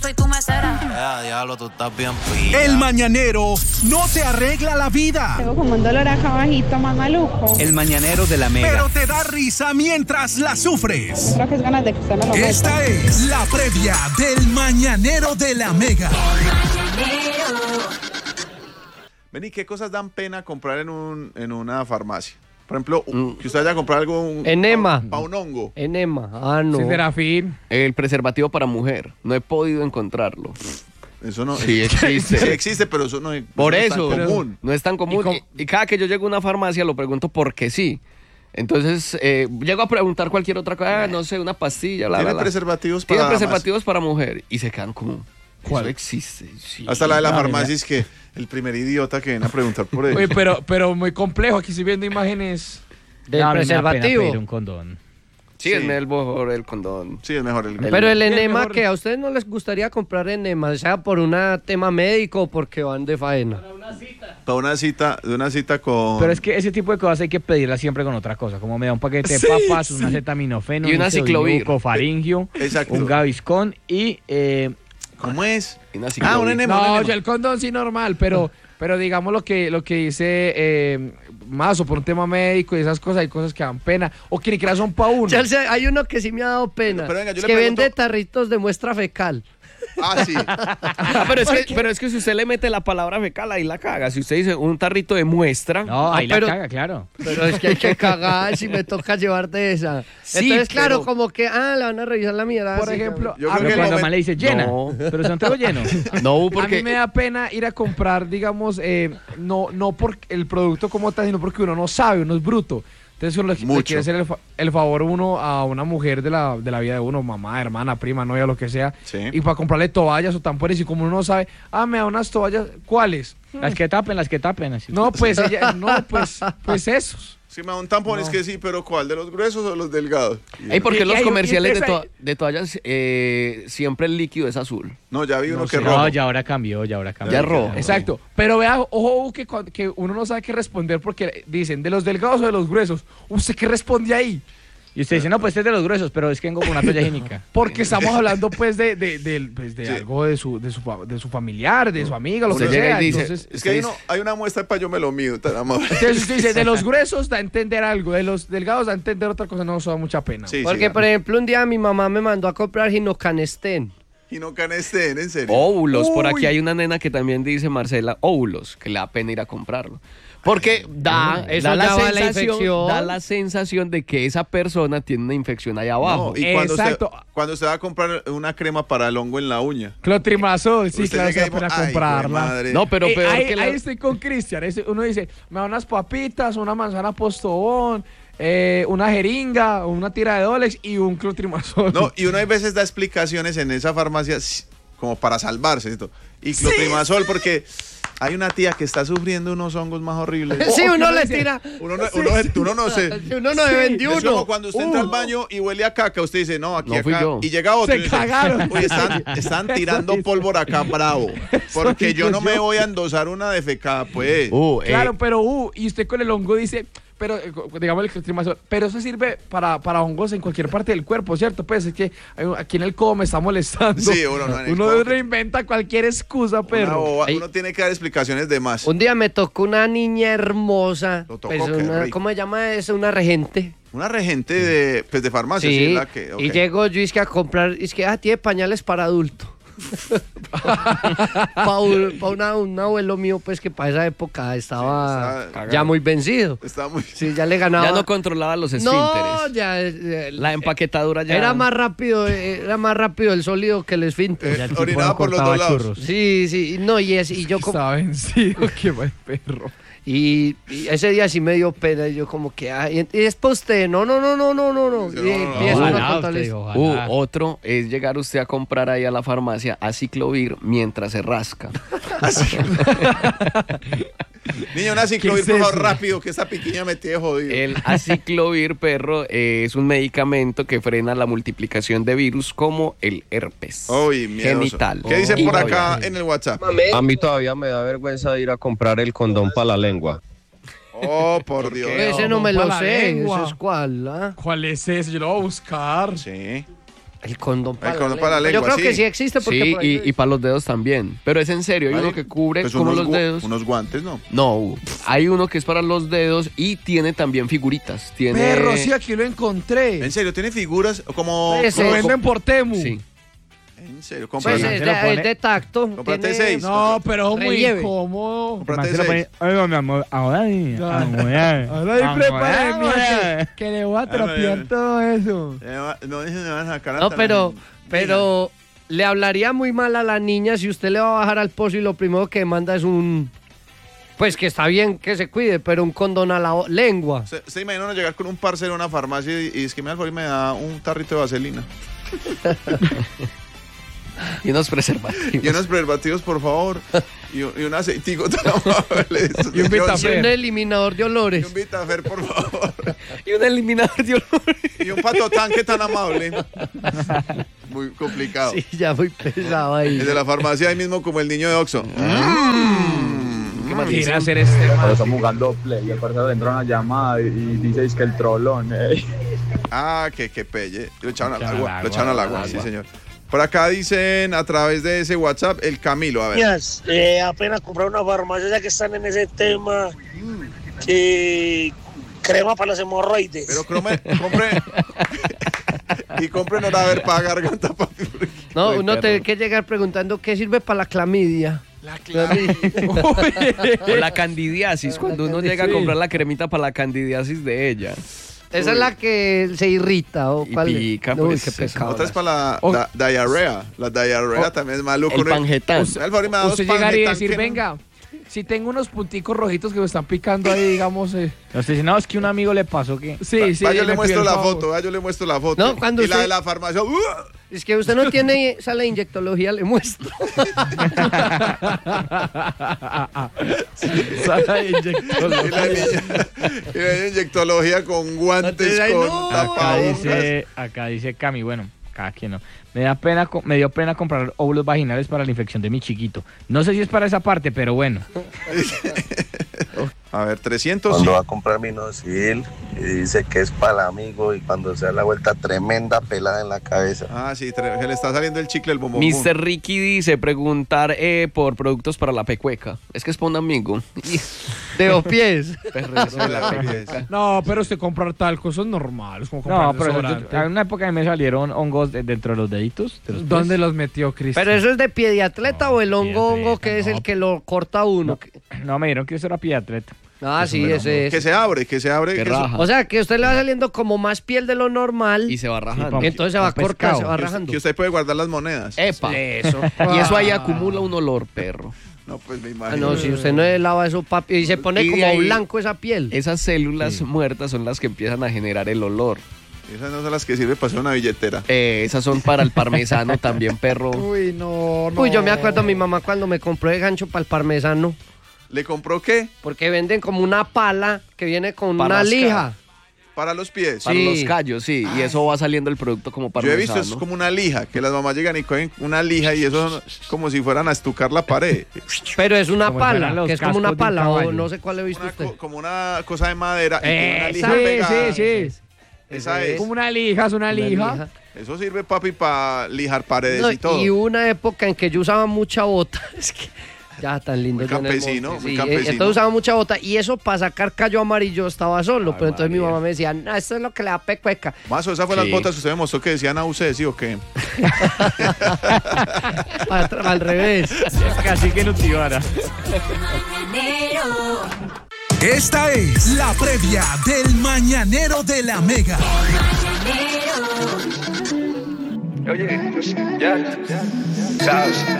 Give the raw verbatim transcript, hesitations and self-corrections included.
soy tu mesera. Ya, diablo, tú estás bien pilla. El mañanero no te arregla la vida. Tengo como un dolor acá abajito, más maluco. El mañanero de la Mega. Pero te da risa mientras la sufres. Creo que es ganas de que usted me lo meta. Esta es la previa del mañanero de la Mega. Vení, ¿qué cosas dan pena comprar en, un, en una farmacia? Por ejemplo, mm. que usted vaya a comprar algo un, enema. Para un hongo. Enema. Ah, no. Sí, Serafín. El preservativo para mujer. No he podido encontrarlo. Eso no sí existe. Sí existe, pero eso no es, por no eso, es tan común. No es tan común. Y, y cada que yo llego a una farmacia lo pregunto porque sí. Entonces, eh, llego a preguntar cualquier otra cosa, ah, no sé, una pastilla, bla, ¿Tiene bla, bla. preservativos para Tiene damas? preservativos para mujer. Y se quedan como, ¿cuál existe? Sí. Hasta la de la farmacia es que el primer idiota que viene a preguntar por ello. Oye, pero, pero muy complejo. Aquí estoy viendo imágenes del no, preservativo. Un condón. Sí, sí, es mejor el condón. Sí, es mejor el condón. Pero el enema, que a ustedes no les gustaría comprar enema, sea por un tema médico o porque van de faena. Para una cita. Para una cita, de una cita con... Pero es que ese tipo de cosas hay que pedirlas siempre con otra cosa, como me da un paquete de sí, papas, sí. un acetaminofeno, y una ciclovir, un cofaringio, un gaviscon y... Eh, ¿Cómo es? Ah, un enema. No, un enema. El condón sí normal, pero... Pero digamos lo que, lo que dice eh, Mazo, por un tema médico y esas cosas, hay cosas que dan pena. O que ni siquiera son pa' uno. Ya sé, hay uno que sí me ha dado pena. Pero, pero venga, yo es que pregunto... vende tarritos de muestra fecal. Ah, sí. ah, pero, es que, pero es que si usted le mete la palabra fecal, ahí la caga. Si usted dice un tarrito de muestra... No, ahí ah, pero, la caga, claro. Pero es que hay que cagar si me toca llevar de esa. Sí, entonces, pero... claro, como que, ah, la van a revisar la mierda. Por así, ejemplo, yo creo que cuando más le dice llena. No. Pero se entrego lleno. No, porque... A mí me da pena ir a comprar, digamos, eh, no, no por el producto como tal, sino porque uno no sabe, uno es bruto. Entonces uno le, le quiere hacer el, fa el favor uno a una mujer de la, de la vida de uno, mamá, hermana, prima, novia, lo que sea, sí. Y para comprarle toallas o tampones, y como uno no sabe, ah, me da unas toallas, ¿cuáles? Las que tapen, las que tapen. Así. No, pues ella, no, pues, pues esos. Si me da un tampón, no. Es que sí, pero ¿cuál? ¿De los gruesos o los delgados? ¿Y por qué los hay, comerciales de, to de toallas eh, siempre el líquido es azul? No, ya vi uno no que sé. rojo. No, ya ahora cambió, ya ahora cambió. Ya rojo. Exacto. Pero vea, ojo, que, que uno no sabe qué responder porque dicen, ¿de los delgados o de los gruesos? ¿Usted qué responde ahí? Y usted dice, no, pues este es de los gruesos, pero es que vengo con una toalla higiénica. Porque estamos hablando, pues, de, de, de, pues, de sí. algo de su, de, su, de su familiar, de su amiga, lo que sea. Dice, Entonces, es que hay, uno, hay una muestra para yo me lo mido, tan amable. Entonces usted dice, de los gruesos da a entender algo, de los delgados da a entender otra cosa, no nos da mucha pena. Sí, porque, sí, por ejemplo, un día mi mamá me mandó a comprar Ginocanestén. Ginocanestén, ¿en serio? Óvulos, Uy. Por aquí hay una nena que también dice, Marcela, óvulos, que le da pena ir a comprarlo. Porque da, eso da, la sensación, la da la sensación de que esa persona tiene una infección ahí abajo. No, y cuando Exacto. Usted, cuando usted va a comprar una crema para el hongo en la uña. Clotrimazol, sí, claro, se para comprarla. No, pero eh, peor ahí, que la... ahí estoy con Cristian. Uno dice, me da unas papitas, una manzana postobón, eh, una jeringa, una tira de Dolex y un clotrimazol. No, y uno a veces da explicaciones en esa farmacia como para salvarse esto. Y clotrimazol, sí. Porque... Hay una tía que está sufriendo unos hongos más horribles. Sí, uno le tira. Uno no, uno, uno no sé. Uno no se vendió uno. Es como cuando usted uh. entra al baño y huele a caca, usted dice, no, aquí no acá. Yo. Y llega otro. Se y dice, cagaron. Oye, están, están tirando pólvora acá, bravo. Porque yo no me voy a endosar una defecada, pues. Uh, claro, eh. pero, uh, y usted con el hongo dice... Pero, digamos, el clotrimazol, pero eso sirve para, para hongos en cualquier parte del cuerpo, ¿cierto? Pues es que aquí en el codo me está molestando. Sí, uno no. En uno reinventa cualquier excusa, pero... Boba, uno tiene que dar explicaciones de más. Un día me tocó una niña hermosa. Lo tocó, pues una, ¿cómo se llama eso? Una regente. Una regente de, pues de farmacia, sí. sí la que, okay. Y llego yo es que a comprar, es que ah, tiene pañales para adulto. Para pa una, un abuelo mío, pues que para esa época estaba sí, ya muy vencido. Estaba muy... Sí, ya le ganaba. Ya no controlaba los esfínteres. No, ya, ya la empaquetadura ya era más rápido, era más rápido el sólido que el esfínter. Eh, orinaba por los dos lados. Churros. Sí, sí, no, y, es, y yo estaba vencido, qué mal perro. Y, y ese día sí me dio pena y yo como que ay, y es para usted, no, no, no, no, no, no, no. Y empiezo a contarles. Uh, otro es llegar usted a comprar ahí a la farmacia aciclovir mientras se rasca. Niño, un aciclovir, por favor, rápido, que esa piquiña me tiene jodido. El aciclovir, perro, eh, es un medicamento que frena la multiplicación de virus como el herpes Uy, genital. ¿Qué dicen por acá en el WhatsApp? A mí todavía me da vergüenza ir a comprar el condón para la lengua. Oh, por Dios. Ese no me lo sé. ¿Ese es cuál? ¿Ah? ¿Cuál es ese? Yo lo voy a buscar. Sí. El condón para, el condón la, para la lengua. Yo creo sí. que sí existe. Porque sí, pues, y, y para los dedos también. Pero es en serio, hay ¿Vale? uno que cubre pues como los gu- dedos. Unos guantes, ¿no? No, hay uno que es para los dedos y tiene también figuritas. Tiene... Perro, sí, aquí lo encontré. ¿En serio? ¿Tiene figuras como...? Pues lo venden por Temu. Sí. ¿En serio? Pues es, de, es de tacto. Comprate seis. No, pero muy Relieve. incómodo. Comprate seis. Oiga, mi amor, ahora sí. Ahora sí, prepáreme que le voy a trapear todo eso. No, no, no pero, pero le hablaría muy mal a la niña si usted le va a bajar al pozo y lo primero que manda es un... Pues que está bien que se cuide, pero un condón a la lengua. ¿Se, se imagina uno llegar con un parcero a una farmacia y, y es que me da, me da un tarrito de vaselina? Y unos preservativos. Y unos preservativos, por favor. Y un, y un aceitico tan amable. Y un Vitafer. Y un eliminador de olores. Y un Vitafer, por favor. Y un eliminador de olores. Y un pato tanque tan amable. Muy complicado. Sí, ya muy pesado ahí. El de la farmacia ahí mismo como el niño de Oxxo. Mm. ¿Qué más quiere hacer este man? Cuando estamos jugando play, el parcero entra una llamada y, y dice que el trolón. Eh. Ah, que, que pelle. Lo echaron al Echaron agua. al agua, Lo echaron al agua, al sí, agua. señor. Por acá dicen a través de ese WhatsApp el Camilo, a ver. Yes, eh, apenas comprar una farmacia ya que están en ese tema. Que crema para las hemorroides. Pero compre, compre y compre no a ver para garganta, papi. No, uno tiene que llegar preguntando qué sirve para la clamidia. La clamidia. O la candidiasis, cuando uno llega a comprar la cremita para la candidiasis de ella. Esa Uy. es la que se irrita o y cuál pica, Uy, pues, qué pecado. otra es para la oh. da, diarrea. La diarrea oh. también es maluco. El pangetán. Usted, usted llegar y decir, venga, si tengo unos punticos rojitos que me están picando ahí, digamos. Eh. No, usted dice, no, es que un amigo le pasó que... Sí, sí. Va, yo le muestro la favor. foto, va, yo le muestro la foto. No, cuando y usted... la de la farmacia. ¡Uh! Es que usted no tiene sala de inyectología, le muestro. Sala de inyectología. Y la inyectología con guantes, Ay, con no. Acá dice, acá dice Cami, bueno, cada quien no. Me da pena, me dio pena comprar óvulos vaginales para la infección de mi chiquito. No sé si es para esa parte, pero bueno. A ver, trescientos. Cuando va a comprar Minoxidil y dice que es para el amigo y cuando se da la vuelta tremenda pelada en la cabeza. Ah, sí, tre- que le está saliendo el chicle el bombón. mister Ricky dice preguntar eh, por productos para la pecueca. Es que es para un amigo. De pies. No, pero usted comprar talco, eso es normal. Es como comprar No, pero desodorante. en una época me salieron hongos de- dentro de los deditos. De los ¿Dónde los metió Cristian? ¿Pero eso es de pie de atleta no, o el hongo hongo que no. es el que lo corta uno? No, no me dijeron que eso era pie de atleta. Ah, sí, ese es. Que se abre, que se abre. Que que raja. O sea, que a usted le va saliendo como más piel de lo normal. Y se va rajando. Sí, entonces se va a cortar, se va que rajando. Usted, que usted puede guardar las monedas. Epa. Eso. Y eso ahí acumula un olor, perro. No, pues me imagino. Ah, no, si usted no le lava eso, papi, y se pone y como ahí, blanco esa piel. Esas células sí. muertas son las que empiezan a generar el olor. Esas no son las que sirven para hacer una billetera. Eh, esas son para el parmesano también, perro. Uy, no, no. Uy, yo me acuerdo a mi mamá cuando me compró el gancho para el parmesano. ¿Le compró qué? Porque venden como una pala que viene con para una lija. Cara. Para los pies. Para sí. los callos, sí. Ay. Y eso va saliendo el producto como parmesano. Yo he visto, es como una lija, que las mamás llegan y cogen una lija y eso es como si fueran a estucar la pared. Pero es una como pala, que es como una pala, o no sé cuál he visto una usted. Co como una cosa de madera. Eh, y una lija sí, pegada. sí, sí. Esa es. Como una lija, es una, una lija. lija. Eso sirve, papi, para lijar paredes no, y todo. Y una época en que yo usaba mucha bota. Es que ya tan lindo. Muy campesino, muy sí, campesino. Entonces usaba mucha bota y eso para sacar callo amarillo estaba solo. Ay, pero entonces María. Mi mamá me decía, no, esto es lo que le da pecueca. Mazo, esas fueron sí. las botas que usted me mostró que decían a usted, ¿sí o qué? al, al revés. Casi que no te ahora. Esta es la previa del Mañanero de la Mega. Oye, ya, sabes,